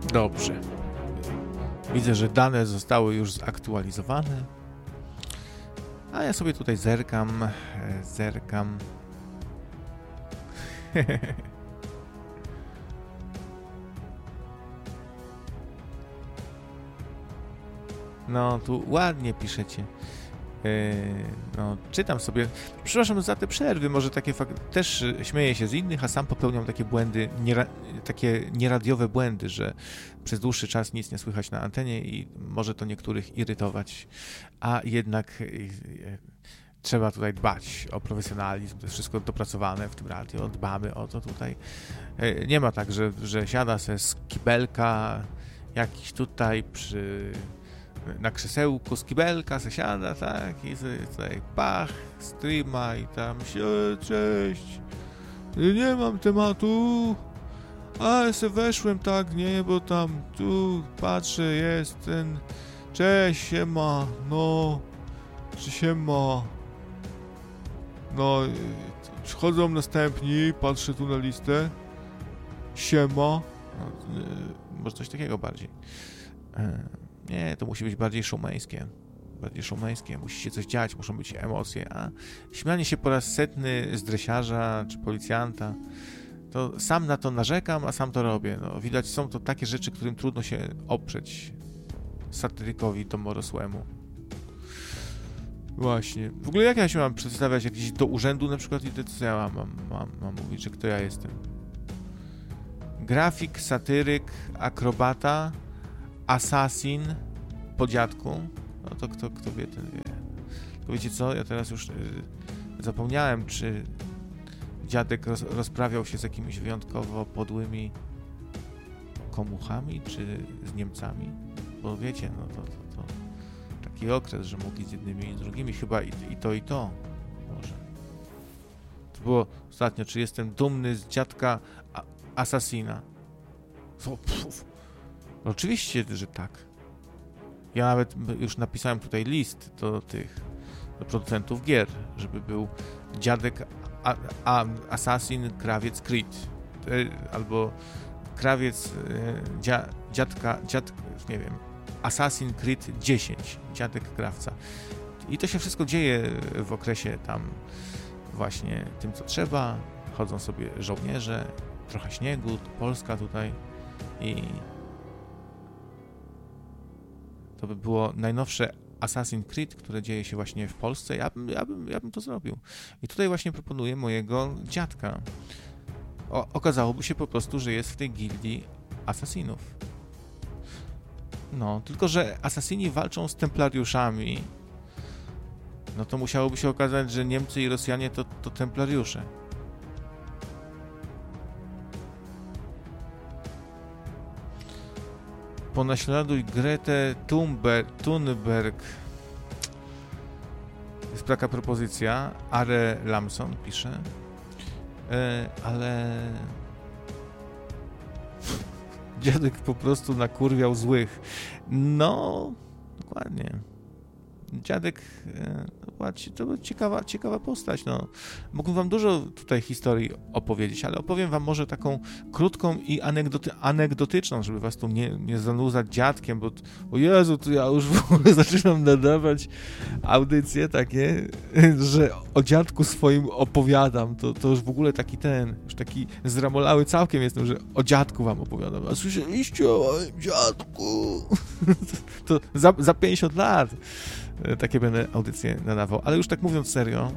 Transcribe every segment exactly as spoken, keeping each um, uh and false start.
Dobrze. Widzę, że dane zostały już zaktualizowane. A ja sobie tutaj zerkam, zerkam. No, tu ładnie piszecie. Yy, no, czytam sobie. Przepraszam za te przerwy, może takie fak- też śmieję się z innych, a sam popełniam takie błędy, niera- takie nieradiowe błędy, że przez dłuższy czas nic nie słychać na antenie i może to niektórych irytować, a jednak yy, trzeba tutaj dbać o profesjonalizm, to jest wszystko dopracowane w tym radio, dbamy o to tutaj. Yy, nie ma tak, że, że siada se z kibelka jakiś tutaj przy... na krzesełku z kibelka se siada, tak, i tutaj pach, streama i tam się, cześć, nie mam tematu, a ja se weszłem tak, nie, bo tam tu patrzę, jest ten, cześć, siema, no, czy siema, no, chodzą następni, patrzę tu na listę, siema, no, może coś takiego bardziej. Nie, to musi być bardziej szumejskie. Bardziej szumejskie. Musi się coś dziać, muszą być emocje. A śmianie się po raz setny z dresiarza czy policjanta, to sam na to narzekam, a sam to robię. No, widać, są to takie rzeczy, którym trudno się oprzeć satyrykowi domorosłemu. Właśnie. W ogóle jak ja się mam przedstawiać jakiś do urzędu na przykład i to co ja mam, mam, mam, mam mówić, że kto ja jestem? Grafik, satyryk, akrobata, Assassin po dziadku, no to kto, kto wie, ten wie. Tylko wiecie co, ja teraz już y, zapomniałem, czy dziadek roz, rozprawiał się z jakimiś wyjątkowo podłymi komuchami, czy z Niemcami, bo wiecie, no to, to, to taki okres, że mogli z jednymi i z drugimi, chyba i, i to, i to, może. To było ostatnio, czy jestem dumny z dziadka a, Assassina. O, puf. Oczywiście, że tak. Ja nawet już napisałem tutaj list do tych do producentów gier, żeby był dziadek a, a, Assassin, krawiec Creed. Albo krawiec dzia, dziadka, dziad, nie wiem, Assassin Creed dziesięć, dziadek krawca. I to się wszystko dzieje w okresie tam właśnie tym, co trzeba. Chodzą sobie żołnierze, trochę śniegu, Polska tutaj i to by było najnowsze Assassin's Creed, które dzieje się właśnie w Polsce. Ja bym, ja bym, ja bym to zrobił. I tutaj właśnie proponuję mojego dziadka. O, okazałoby się po prostu, że jest w tej gildii asasinów. No, tylko że asasini walczą z templariuszami. No to musiałoby się okazać, że Niemcy i Rosjanie to, to templariusze. Ponaśladuj Gretę Thunberg, Thunberg. Jest taka propozycja. Are Lamson pisze. E, ale dziadek po prostu nakurwiał złych. No, dokładnie. Dziadek, to była ciekawa, ciekawa postać, no. Mógłbym wam dużo tutaj historii opowiedzieć, ale opowiem wam może taką krótką i anegdoty, anegdotyczną, żeby was tu nie, nie zanudzać dziadkiem, bo o Jezu, to ja już w ogóle zaczynam nadawać audycje takie, że o dziadku swoim opowiadam, to, to już w ogóle taki ten, już taki zramolały całkiem jestem, że o dziadku wam opowiadam, a słyszeliście o moim dziadku? to, to za, za pięćdziesiąt lat takie będę audycje nadawał. Ale już tak mówiąc serio,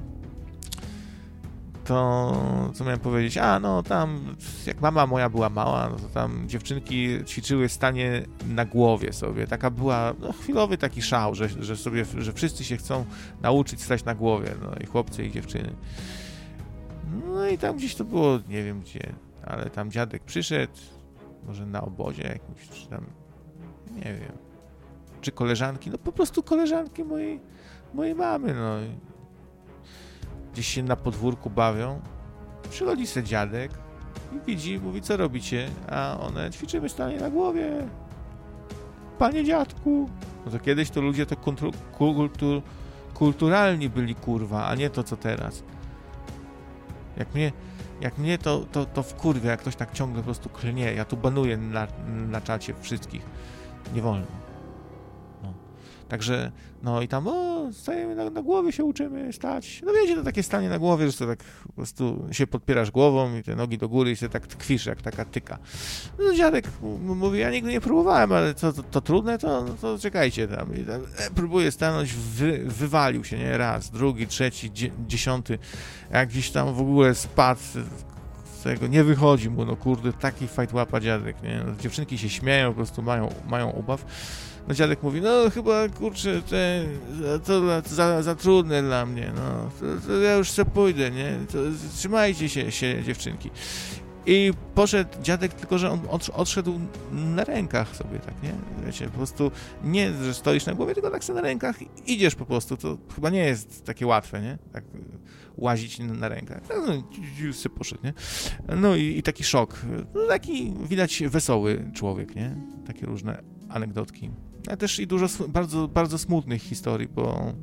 to co miałem powiedzieć? A, no tam, jak mama moja była mała, no to tam dziewczynki ćwiczyły stanie na głowie sobie. Taka była, no chwilowy taki szał, że, że sobie, że wszyscy się chcą nauczyć stać na głowie, no i chłopcy i dziewczyny. No i tam gdzieś to było, nie wiem gdzie, ale tam dziadek przyszedł, może na obozie jakimś, czy tam, nie wiem, czy koleżanki, no po prostu koleżanki mojej, mojej mamy, no. Gdzieś się na podwórku bawią, przychodzi se dziadek i widzi, mówi, co robicie? A one, ćwiczymy stanie na głowie. Panie dziadku. No to kiedyś to ludzie to kultur, kultur, kulturalni byli, kurwa, a nie to, co teraz. Jak mnie, Jak mnie to, to, to wkurwia, jak ktoś tak ciągle po prostu klnie. Ja tu banuję na, na czacie wszystkich. Nie wolno. No. Także, no i tam, o, stajemy na, na głowie, się uczymy stać. No wiecie, to takie stanie na głowie, że to tak po prostu się podpierasz głową i te nogi do góry i się tak tkwisz, jak taka tyka. No dziadek mówi, ja nigdy nie próbowałem, ale to, to, to trudne, to, no, to czekajcie tam. I tam e, próbuje stanąć, wy, wywalił się, nie? Raz, drugi, trzeci, dzie, dziesiąty. Jak gdzieś tam w ogóle spadł z tego, nie wychodzi mu, no kurde, taki fajt łapa dziadek, nie? No, dziewczynki się śmieją, po prostu mają, mają ubaw. No dziadek mówi, no chyba, kurczę, te, to za, za trudne dla mnie, no, to, to ja już se pójdę, nie, to trzymajcie się, się, dziewczynki. I poszedł dziadek, tylko że on odszedł na rękach sobie, tak, nie, wiecie, po prostu nie, że stoisz na głowie, tylko tak sobie na rękach idziesz po prostu, to chyba nie jest takie łatwe, nie, tak łazić na rękach, no, już sobie poszedł, nie, no i, i taki szok, no, taki widać wesoły człowiek, nie, takie różne anegdotki. Ale też i dużo bardzo, bardzo smutnych historii, bo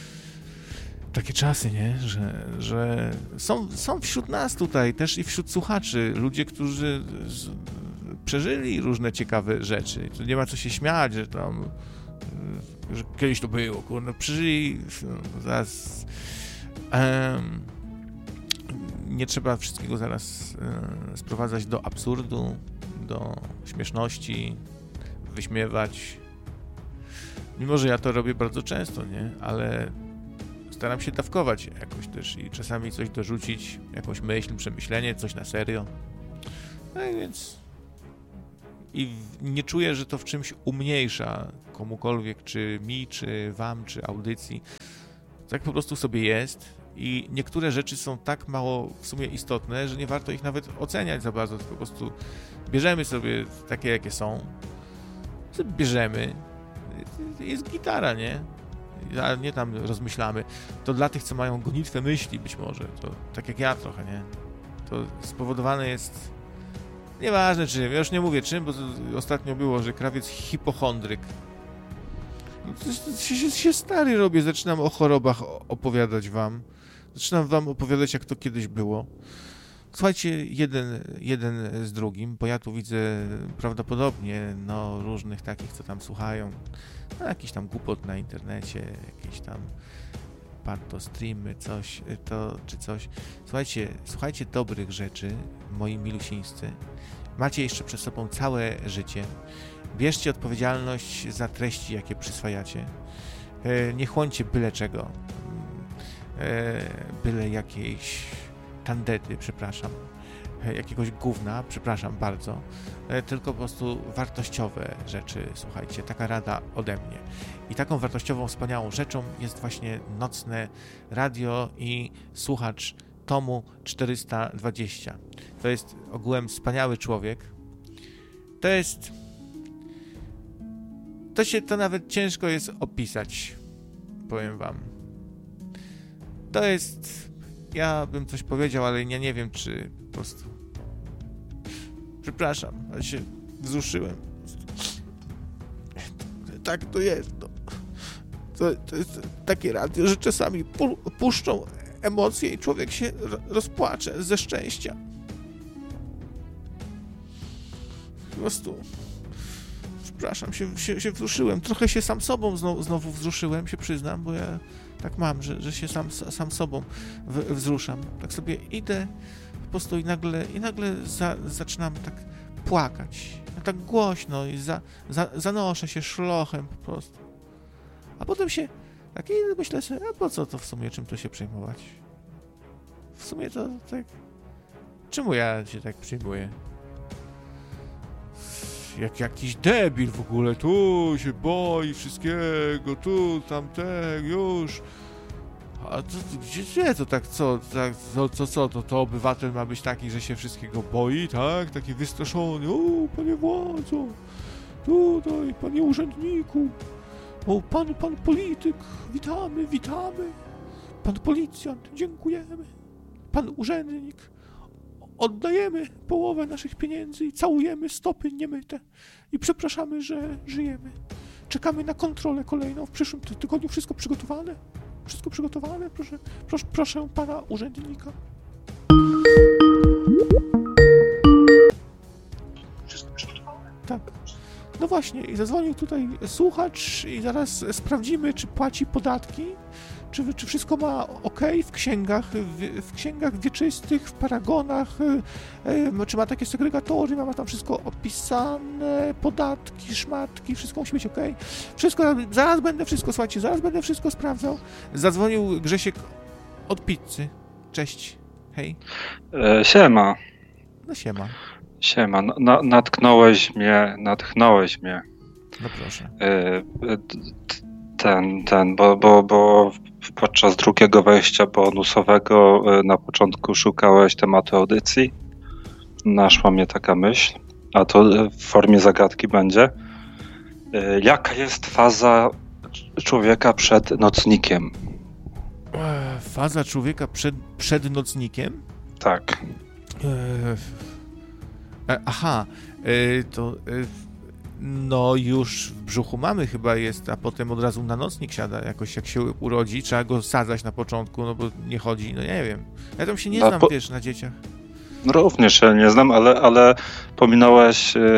takie czasy, nie? Że, że są, są wśród nas tutaj, też i wśród słuchaczy, ludzie, którzy z, przeżyli różne ciekawe rzeczy. Tu nie ma co się śmiać, że tam że kiedyś to było, kurde, przeżyli no, zaraz um, nie trzeba wszystkiego zaraz um, sprowadzać do absurdu, do śmieszności, wyśmiewać. Mimo, że ja to robię bardzo często, nie? Ale staram się dawkować jakoś też i czasami coś dorzucić, jakąś myśl, przemyślenie, coś na serio. No i więc i nie czuję, że to w czymś umniejsza komukolwiek, czy mi, czy wam, czy audycji. Tak po prostu sobie jest i niektóre rzeczy są tak mało w sumie istotne, że nie warto ich nawet oceniać za bardzo, tylko po prostu bierzemy sobie takie, jakie są, sobie bierzemy. Jest gitara, nie? A nie tam rozmyślamy. To dla tych, co mają gonitwę myśli być może, to tak jak ja trochę, nie? To spowodowane jest nieważne czym, ja już nie mówię czym, bo ostatnio było, że krawiec hipochondryk. No to się, się stary robię, zaczynam o chorobach opowiadać wam. Zaczynam wam opowiadać, jak to kiedyś było. Słuchajcie, jeden, jeden z drugim, bo ja tu widzę prawdopodobnie no, różnych takich, co tam słuchają, no, jakiś tam głupot na internecie, jakieś tam parto streamy, coś, to czy coś. Słuchajcie, słuchajcie dobrych rzeczy, moi milusińscy. Macie jeszcze przed sobą całe życie. Bierzcie odpowiedzialność za treści, jakie przyswajacie. Nie chłoncie byle czego. Byle jakiejś tandety, przepraszam, jakiegoś gówna, przepraszam bardzo, tylko po prostu wartościowe rzeczy, słuchajcie, taka rada ode mnie. I taką wartościową, wspaniałą rzeczą jest właśnie nocne radio i słuchacz Tomu czterysta dwadzieścia. To jest ogółem wspaniały człowiek. To jest... To się, to nawet ciężko jest opisać, powiem wam. To jest... Ja bym coś powiedział, ale ja nie wiem, czy po prostu... Przepraszam, ale się wzruszyłem. Tak to jest, no. To, to jest takie radio, że czasami pu- puszczą emocje i człowiek się rozpłacze ze szczęścia. Po prostu... Przepraszam, się, się, się wzruszyłem. Trochę się sam sobą znowu, znowu wzruszyłem, się przyznam, bo ja tak mam, że, że się sam, sam sobą w, wzruszam. Tak sobie idę po prostu i nagle, i nagle za, zaczynam tak płakać. Tak głośno i za, za, zanoszę się szlochem po prostu. A potem się tak i myślę sobie, a po co to w sumie, czym to się przejmować? W sumie to tak... Czemu ja się tak przejmuję? Jak jakiś debil w ogóle, tu się boi wszystkiego, tu, tamtego, już. A to, gdzie, gdzie to tak, co, tak, co, co, co, to, to obywatel ma być taki, że się wszystkiego boi, tak? Taki wystraszony, o, panie władzo, tutaj, panie urzędniku, o, pan, pan polityk, witamy, witamy, pan policjant, dziękujemy, pan urzędnik. Oddajemy połowę naszych pieniędzy i całujemy stopy niemyte. I przepraszamy, że żyjemy. Czekamy na kontrolę kolejną w przyszłym ty- tygodniu. Wszystko przygotowane? Wszystko przygotowane? Proszę, proszę, proszę pana urzędnika. Tak. No właśnie, i zadzwonił tutaj słuchacz i zaraz sprawdzimy, czy płaci podatki, czy, czy wszystko ma ok w księgach, w, w księgach wieczystych, w paragonach, y, y, czy ma takie segregatory, ma tam wszystko opisane, podatki, szmatki, wszystko musi być ok. Wszystko, zaraz będę wszystko, słuchajcie, zaraz będę wszystko sprawdzał. Zadzwonił Grzesiek od pizzy. Cześć, hej. E, siema. No siema. Siema, na, natknąłeś mnie, natchnąłeś mnie. No proszę. E, ten, ten, bo, bo, bo podczas drugiego wejścia bonusowego na początku szukałeś tematu audycji. Naszła mnie taka myśl, a to w formie zagadki będzie. E, jaka jest faza człowieka przed nocnikiem? Faza człowieka przed, przed nocnikiem? Tak. E, aha, e, to e, no już w brzuchu mamy chyba jest, a potem od razu na nocnik siada jakoś, jak się urodzi, trzeba go sadzać na początku, no bo nie chodzi, no nie wiem. Ja tam się nie no, znam, po... wiesz, na dzieciach. No również się nie znam, ale, ale pominąłeś yy,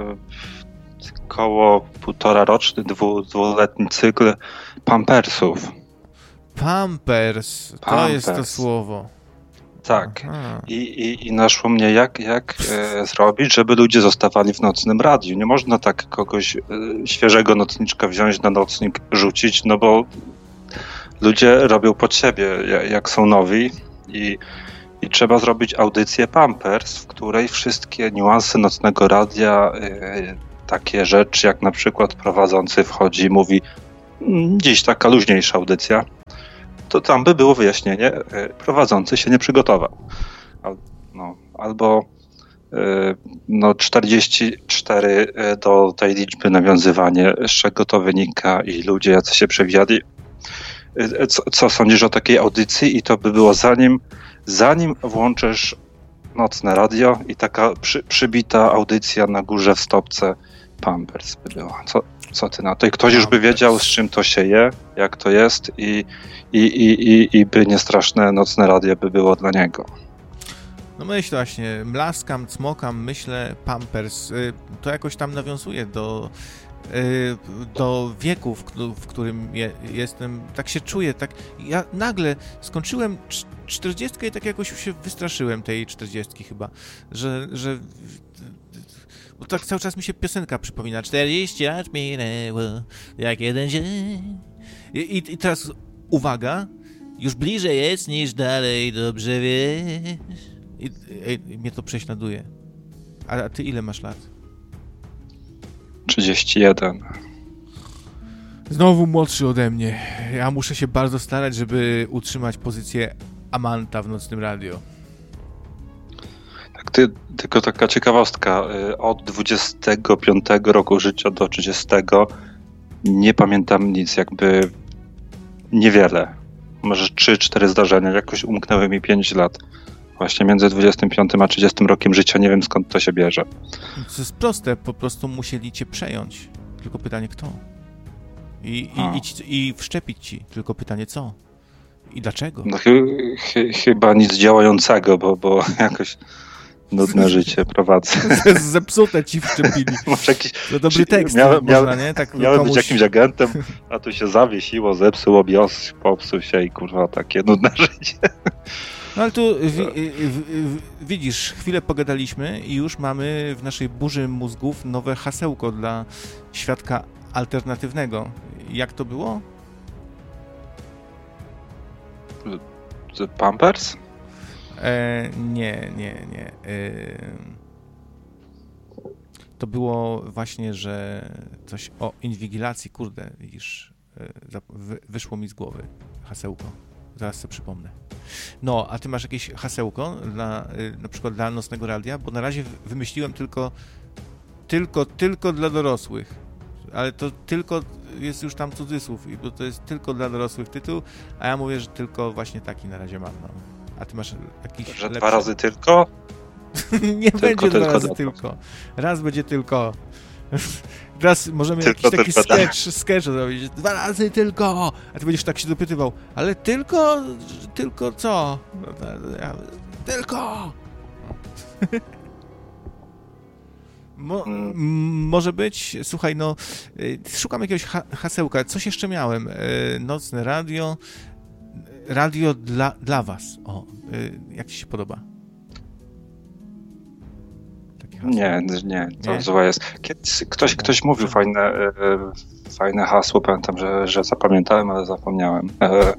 koło półtora roczny, dwu, dwuletni cykl pampersów. Pampers, to Pampers. jest to słowo. Tak. I, i, i naszło mnie, jak, jak e, zrobić, żeby ludzie zostawali w nocnym radiu. Nie można tak kogoś e, świeżego nocniczka wziąć na nocnik, rzucić, no bo ludzie robią pod siebie, jak, jak są nowi i, i trzeba zrobić audycję Pampers, w której wszystkie niuanse nocnego radia, e, takie rzeczy jak na przykład prowadzący wchodzi i mówi, dziś taka luźniejsza audycja, to tam by było wyjaśnienie, prowadzący się nie przygotował. No, albo no, czterdzieści cztery do tej liczby nawiązywanie, z czego to wynika i ludzie jacy się przewijali. Co, co sądzisz o takiej audycji? I to by było zanim, zanim włączysz nocne radio i taka przy, przybita audycja na górze w stopce Pampers by była. Co, co ty na to? I ktoś już by wiedział, z czym to się je, jak to jest i, i, i, i, i by niestraszne nocne radio by było dla niego. No myślę właśnie, mlaskam, cmokam, myślę Pampers. To jakoś tam nawiązuje do, do wieku, w którym je, jestem. Tak się czuję, tak. Ja nagle skończyłem czterdziestkę i tak jakoś się wystraszyłem tej czterdziestki chyba, że, że bo tak cały czas mi się piosenka przypomina. czterdzieści lat minęło, jak jeden dzień. I, i, I teraz uwaga, już bliżej jest niż dalej, dobrze wiesz. I, i, i mnie to prześladuje. A, a ty ile masz lat? trzydzieści jeden. Znowu młodszy ode mnie. Ja muszę się bardzo starać, żeby utrzymać pozycję amanta w nocnym radio. Tak, ty, tylko taka ciekawostka. Od dwudziestego piątego roku życia do trzydziestego nie pamiętam nic, jakby niewiele. Może trzy cztery zdarzenia. Jakoś umknęły mi pięć lat. Właśnie między dwudziestym piątym a trzydziestym rokiem życia. Nie wiem, skąd to się bierze. To jest proste. Po prostu musieli cię przejąć. Tylko pytanie kto? I, i, i, i wszczepić ci. Tylko pytanie co? I dlaczego? No, ch- ch- chyba nic działającego, bo, bo jakoś nudne życie prowadzę. Zepsute ci wszczepili. Może jakiś, to dobry tekst miałem, można, miałem, nie? Tak miałem komuś... być jakimś agentem, a tu się zawiesiło, zepsuło bios, popsuł się i kurwa takie nudne życie. No ale tu wi- w- w- widzisz, chwilę pogadaliśmy i już mamy w naszej burzy mózgów nowe hasełko dla świadka alternatywnego. Jak to było? Pampers? E, nie, nie, nie. E, to było właśnie, że coś o inwigilacji, kurde, widzisz, e, wy, wyszło mi z głowy hasełko. Zaraz sobie przypomnę. No, a ty masz jakieś hasełko dla, na przykład dla nocnego radia? Bo na razie wymyśliłem tylko, tylko, tylko dla dorosłych. Ale to tylko jest już tam cudzysłów, bo to jest tylko dla dorosłych tytuł, a ja mówię, że tylko właśnie taki na razie mam. No. A ty masz jakiś Że lepszy? dwa razy tylko? Nie tylko, będzie tylko, dwa razy tylko. tylko. Raz będzie tylko. Raz możemy Tylko, jakiś taki tylko, sketch, sketch zrobić. Dwa razy tylko! A ty będziesz tak się dopytywał, ale tylko, tylko co? No, ja, tylko! Mo- mm. Może być, słuchaj, no szukam jakiegoś ha- hasełka, coś jeszcze miałem, nocne radio, radio dla, dla was, o, jak ci się podoba? Nie, nie, to nie? Złe jest. Kiedyś ktoś, ktoś mówił fajne, fajne hasło, pamiętam, że, że zapamiętałem, ale zapomniałem. E,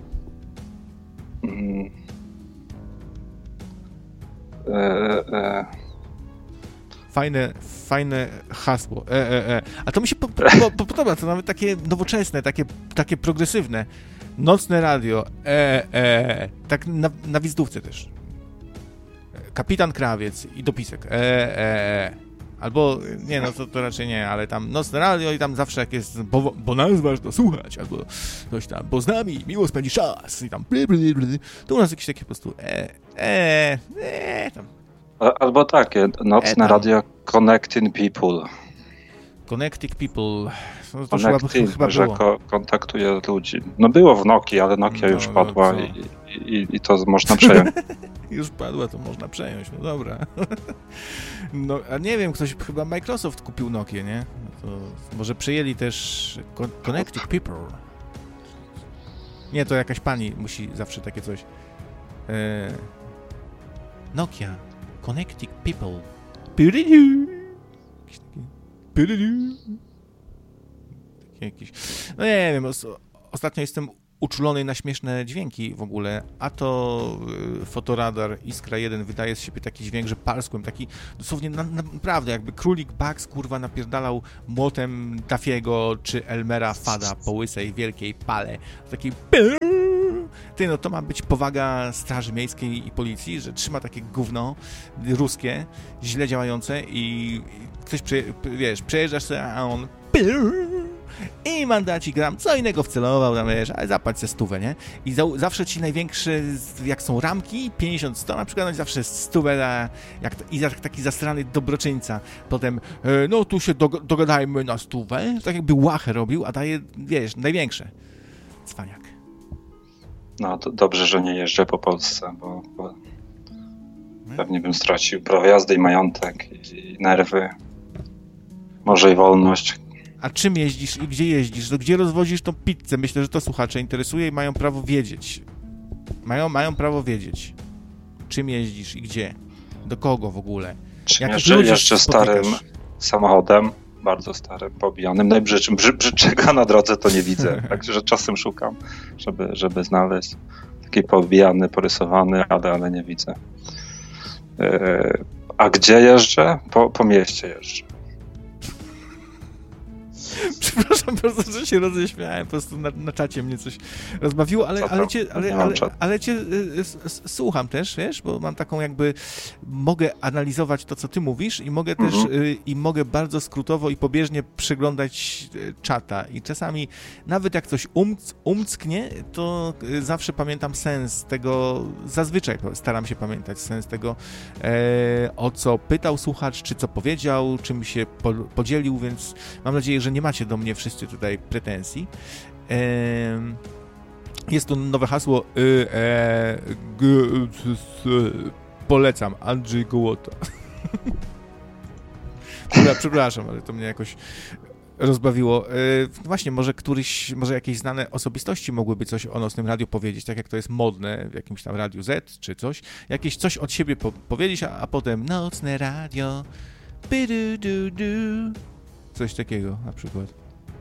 e, e. Fajne, fajne hasło. E, e, e. A to mi się po, po, po, podoba, to nawet takie nowoczesne, takie, takie progresywne. Nocne radio. E, e. Tak na, na wizdówce też. Kapitan Krawiec i dopisek. E, e, e. Albo, nie no, to, to raczej nie, ale tam nocne radio i tam zawsze jak jest, bo, bo nas ważno słuchać, albo coś tam, bo z nami miło spędzi czas i tam bli, bli, bli. To u nas jakieś takie po prostu e, e, e, tam. Albo takie, nocne e, radio Connecting People. Connecting People. No, to Connecting, chyba, chyba że ko- kontaktuje ludzi. No było w Nokii, ale Nokia no, już padła no, i, i, i to można przejąć. Już padła, to można przejąć, no dobra. No, a nie wiem, ktoś chyba Microsoft kupił Nokię, nie? No to może przejęli też Connecting People. Nie, to jakaś pani musi zawsze takie coś. E... Nokia. Connecting People. Jakiś. No nie wiem, ostatnio jestem uczulony na śmieszne dźwięki w ogóle, a to y, fotoradar Iskra jeden wydaje z siebie taki dźwięk, że palskłem, taki dosłownie na, na, naprawdę jakby królik Bugs kurwa napierdalał młotem Dafiego czy Elmera Fada po łysej wielkiej pale. Taki ty, no to ma być powaga Straży Miejskiej i Policji, że trzyma takie gówno ruskie, źle działające i, i ktoś, prze, wiesz, przejeżdżasz sobie, a on i mandacik gram, co innego wcelował, tam wiesz, ale zapłać se stówę, nie? I za, zawsze ci największe, jak są ramki, pięćdziesiąt sto na przykład, no zawsze stówę da, jak, i jak taki zastrany dobroczyńca. Potem, e, no tu się do, dogadajmy na stówę, tak jakby łachę robił, a daje, wiesz, największe. Cwaniak. No to dobrze, że nie jeżdżę po Polsce, bo, bo pewnie bym stracił prawo jazdy i majątek, i, i nerwy, może i wolność. A czym jeździsz i gdzie jeździsz? No gdzie rozwozisz tą pizzę? Myślę, że to słuchacze interesuje i mają prawo wiedzieć. Mają, mają prawo wiedzieć, czym jeździsz i gdzie. Do kogo w ogóle. Czym jeszcze, jeszcze starym samochodem, bardzo starym, pobijanym. Najbrzydszym, brzy, brzydszego na drodze to nie widzę, także czasem szukam, żeby, żeby znaleźć. Taki pobijany, porysowany, ale, ale nie widzę. Yy, a gdzie jeżdżę? Po, po mieście jeżdżę. Przepraszam bardzo, że się roześmiałem, po prostu na, na czacie mnie coś rozbawiło, ale, ale cię, ale, ale, ale cię y, s, słucham też, wiesz, bo mam taką jakby, mogę analizować to, co ty mówisz i mogę mhm. też, y, i mogę bardzo skrótowo i pobieżnie przeglądać y, czata i czasami nawet jak coś umc, umcknie, to y, zawsze pamiętam sens tego, zazwyczaj staram się pamiętać sens tego, e, o co pytał słuchacz, czy co powiedział, czym się po, podzielił, więc mam nadzieję, że nie macie do mnie wszyscy tutaj pretensji. Ehm, jest to nowe hasło. Y, e, g, s, polecam. Andrzej Gołota. Dobra, przepraszam, ale to mnie jakoś rozbawiło. E, właśnie, może któryś, może jakieś znane osobistości mogłyby coś o Nocnym Radiu powiedzieć, tak jak to jest modne w jakimś tam Radiu Z czy coś. Jakieś coś od siebie po, powiedzieć, a, a potem Nocne Radio. Bi-du-du-du. Coś takiego na przykład.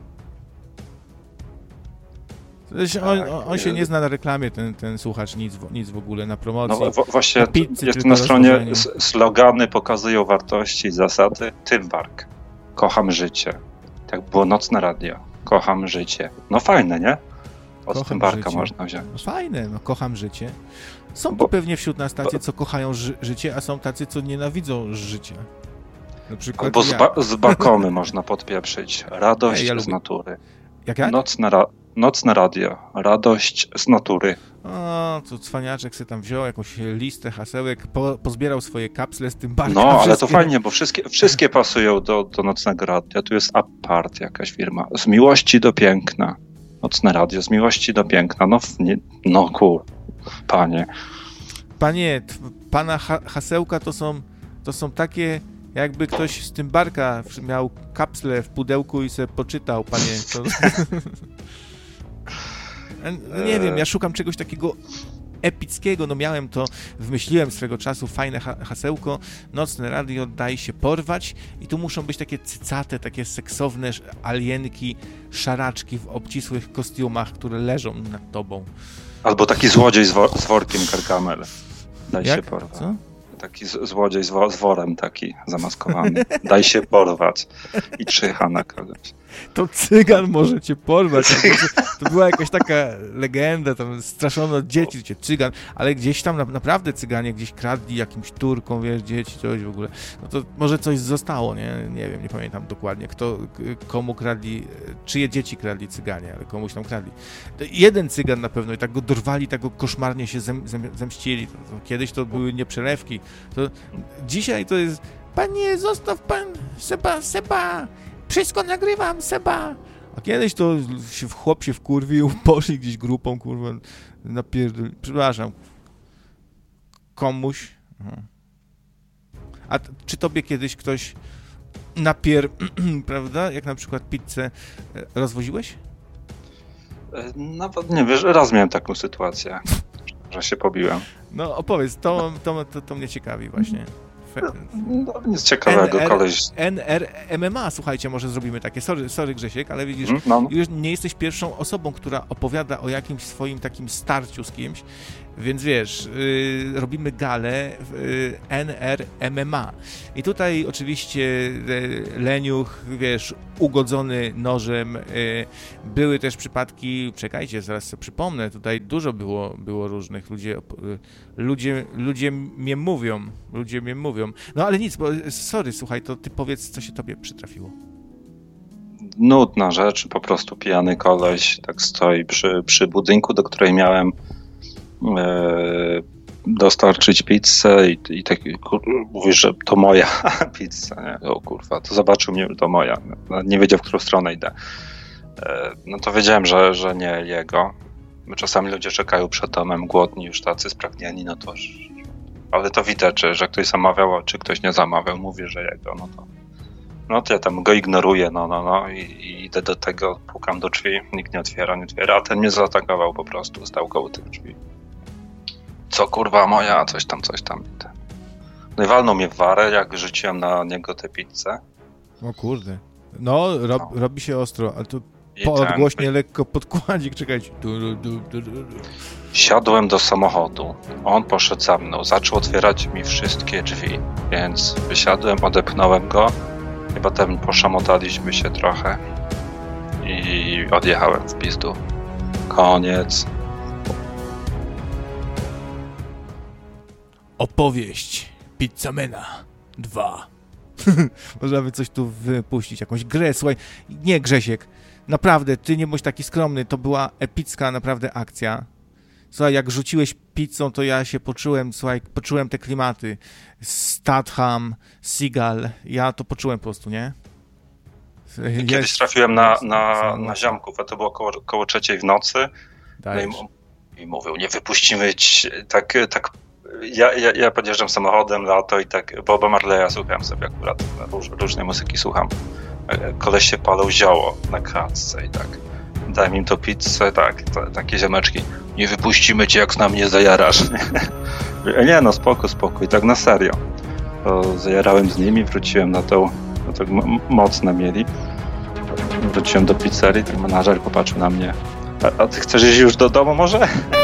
On, on, on się nie zna na reklamie, ten, ten słuchacz, nic, nic w ogóle na promocji. No, w, właśnie na pizzy, jest na stronie slogany pokazują wartości i zasady. Tymbark. Kocham życie. Tak było Nocne Radio. Kocham życie. No fajne, nie? Od kocham Tymbarka życie. Można wziąć. No fajne, no kocham życie. Są Bo, tu pewnie wśród nas tacy, bo, co kochają ży- życie, a są tacy, co nienawidzą życia. Na przykład Albo z, ba- z Bakomy można podpieprzyć. Radość ja z lubię. Natury. Jak jak? Nocne, ra- nocne radio. Radość z natury. O, to cwaniaczek sobie tam wziął jakąś listę hasełek, po, pozbierał swoje kapsle z tym barkiem. No, ale wszystkie... to fajnie, bo wszystkie, wszystkie pasują do, do Nocnego Radia. Tu jest Apart, jakaś firma. Z miłości do piękna. Nocne Radio. Z miłości do piękna. No, nie, no kur, panie. Panie, pana ha- hasełka to są, to są takie, jakby ktoś z tym barka miał kapslę w pudełku i sobie poczytał, panie. To... no nie wiem, ja szukam czegoś takiego epickiego, no miałem to, wymyśliłem swego czasu fajne ha- hasełko, nocne radio, daj się porwać i tu muszą być takie cycate, takie seksowne alienki, szaraczki w obcisłych kostiumach, które leżą nad tobą. Albo taki złodziej z, wo- z workiem Gargamel. Daj Jak? się porwać. Co? Taki z- złodziej z, wo- z worem taki zamaskowany. Daj się porwać. I czyha na kogoś. To cygan może cię porwać. To była jakaś taka legenda, tam straszono dzieci, cię cygan, ale gdzieś tam na, naprawdę cyganie gdzieś kradli jakimś Turkom, wiesz, dzieci, coś w ogóle. No to może coś zostało, nie? Nie wiem, nie pamiętam dokładnie, kto, komu kradli, czyje dzieci kradli cyganie, ale komuś tam kradli. To jeden cygan na pewno i tak go dorwali, tak go koszmarnie się zem, zem, zemścili. To, to kiedyś to były nieprzelewki. To dzisiaj to jest, panie, zostaw pan Seba, Seba! Wszystko nagrywam, Seba! A kiedyś to się, chłop się wkurwił, poszli gdzieś grupą, kurwa, napierdol... Przepraszam. Komuś. Aha. A t- czy tobie kiedyś ktoś napier... prawda? Jak na przykład pizzę rozwoziłeś? Nawet nie wiesz, raz miałem taką sytuację, że się pobiłem. No opowiedz, to, to, to, to mnie ciekawi właśnie. No, nic ciekawego, N R, koleś... N R M M A, słuchajcie, może zrobimy takie. Sorry, sorry Grzesiek, ale widzisz, no. już nie jesteś pierwszą osobą, która opowiada o jakimś swoim takim starciu z kimś, więc wiesz, yy, robimy galę yy, N R M M A. I tutaj oczywiście yy, Leniuch, wiesz, ugodzony nożem. Yy, były też przypadki, czekajcie, zaraz sobie przypomnę, tutaj dużo było, było różnych, ludzie, yy, ludzie, ludzie mnie mówią, ludzie mnie mówią. No ale nic, bo sorry, słuchaj, to ty powiedz, co się tobie przytrafiło. Nudna rzecz, po prostu pijany koleś tak stoi przy, przy budynku, do której miałem e, dostarczyć pizzę i, i tak kur, mówi, że to moja pizza, nie? O kurwa, to zobaczył mnie, to moja. Nie wiedział, w którą stronę idę. E, no to wiedziałem, że, że nie jego. Czasami ludzie czekają przed domem, głodni, już tacy spragnieni, no to ale to widać, czy, że ktoś zamawiał, czy ktoś nie zamawiał, mówi, że jego, no to no to ja tam go ignoruję, no, no, no i, i idę do tego, pukam do drzwi, nikt nie otwiera, nie otwiera, a ten mnie zaatakował po prostu, stał koło tych drzwi. Co kurwa moja, coś tam, coś tam. No i walnął mnie w warę, jak rzuciłem na niego tę pizzę. O kurde. No, rob, no. robi się ostro, ale tu po ten, odgłośnie lekko podkładzik, czekajcie. Du, du, du, du, du. Siadłem do samochodu, on poszedł za mną, zaczął otwierać mi wszystkie drzwi, więc wysiadłem, odepchnąłem go i potem poszamotaliśmy się trochę i odjechałem w pizdu. Koniec. Opowieść Pizzamena dwa. Można by coś tu wypuścić, jakąś grę, słuchaj. Nie, Grzesiek, naprawdę, ty nie bądź taki skromny, to była epicka naprawdę akcja. Słuchaj, jak rzuciłeś pizzą, to ja się poczułem, słuchaj, poczułem te klimaty. Statham, Seagal, ja to poczułem po prostu, nie? Kiedyś jest, trafiłem na, na, na ziomków, a to było koło, koło trzeciej w nocy. No i, i mówią, nie wypuścimy ci, tak, tak ja, ja, ja podjeżdżam samochodem, lato i tak, Boba Marleya słucham sobie akurat, róż, różnej muzyki słucham. Koleś się palał zioło na kratce i tak. Dałem im to pizzę, tak, to, takie ziomeczki. Nie wypuścimy cię, jak na mnie zajarasz. Nie no, spoko, spoko. I tak na serio. To zajarałem z nimi, wróciłem na tą, no tak m- mocne mieli. Wróciłem do pizzerii, tak menadżer popatrzył na mnie. A, a ty chcesz iść już do domu może?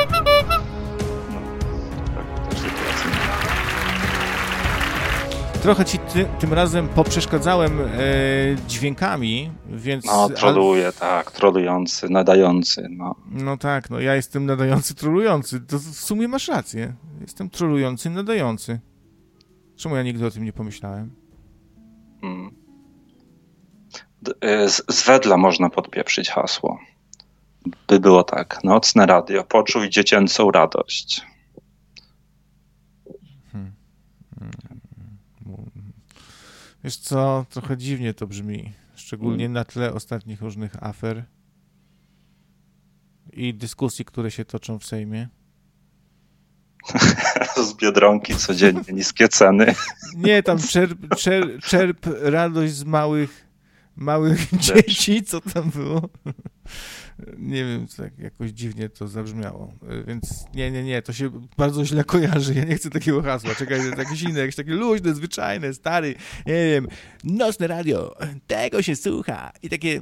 Trochę ci ty, tym razem poprzeszkadzałem e, dźwiękami, więc... No, troluję, ale... tak, trolujący, nadający, no. No tak, no ja jestem nadający, trolujący, to w sumie masz rację. Jestem trolujący, nadający. Czemu ja nigdy o tym nie pomyślałem? Hmm. Z, z wedla można podpieprzyć hasło. By było tak, nocne radio, poczuj dziecięcą radość. Hmm. Hmm. Wiesz co, trochę dziwnie to brzmi, szczególnie na tle ostatnich różnych afer i dyskusji, które się toczą w Sejmie. z Biedronki codziennie niskie ceny. Nie, tam czerp, czerp, czerp radość z małych, małych dzieci, co tam było. Nie wiem, tak jakoś dziwnie to zabrzmiało, więc nie, nie, nie, to się bardzo źle kojarzy, ja nie chcę takiego hasła, czekaj, to jakieś inne, jakieś takie luźne, zwyczajne, stary, nie wiem, nocne radio, tego się słucha i takie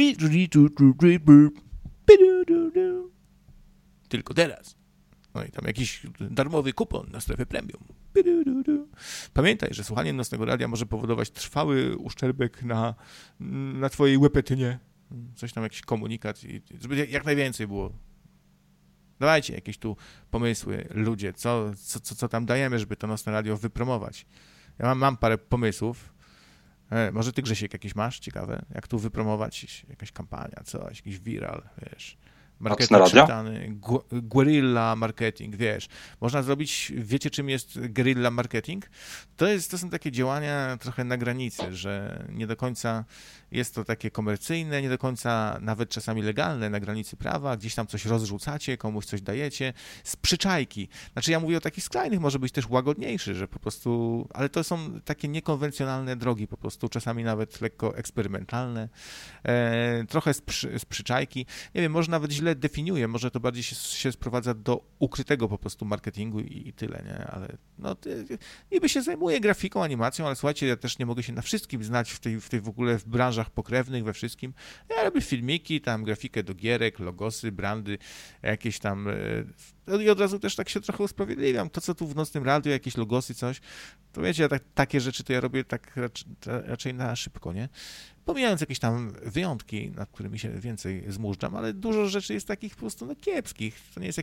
tylko teraz. No i tam jakiś darmowy kupon na strefę premium. Pamiętaj, że słuchanie nocnego radia może powodować trwały uszczerbek na, na twojej łepetynie. Coś tam, jakiś komunikat, i żeby jak najwięcej było. Dawajcie jakieś tu pomysły, ludzie, co, co, co, co tam dajemy, żeby to nocne radio wypromować. Ja mam, mam parę pomysłów. E, może ty, Grzesiek, jakieś masz ciekawe? Jak tu wypromować? Jakaś kampania, coś, jakiś viral, wiesz. Marketing szeptany, gu, guerrilla marketing, wiesz. Można zrobić, wiecie czym jest guerrilla marketing? To, jest, to są takie działania trochę na granicy, że nie do końca jest to takie komercyjne, nie do końca nawet czasami legalne na granicy prawa, gdzieś tam coś rozrzucacie, komuś coś dajecie, z przyczajki. Znaczy ja mówię o takich skrajnych, może być też łagodniejszy, że po prostu, ale to są takie niekonwencjonalne drogi, po prostu czasami nawet lekko eksperymentalne, e, trochę z, przy, z przyczajki. Nie wiem, może nawet źle definiuję, może to bardziej się, się sprowadza do ukrytego po prostu marketingu i, i tyle, nie? Ale no, niby się zajmuję grafiką, animacją, ale słuchajcie, ja też nie mogę się na wszystkim znać w tej, w tej w ogóle w branżach pokrewnych, we wszystkim. Ja robię filmiki, tam grafikę do gierek, logosy, brandy, jakieś tam i od razu też tak się trochę usprawiedliwiam. To, co tu w nocnym radiu, jakieś logosy, coś, to wiecie, ja tak, takie rzeczy to ja robię tak raczej, raczej na szybko, nie? Pomijając jakieś tam wyjątki, nad którymi się więcej zmużdżam, ale dużo rzeczy jest takich po prostu no, kiepskich. To nie jest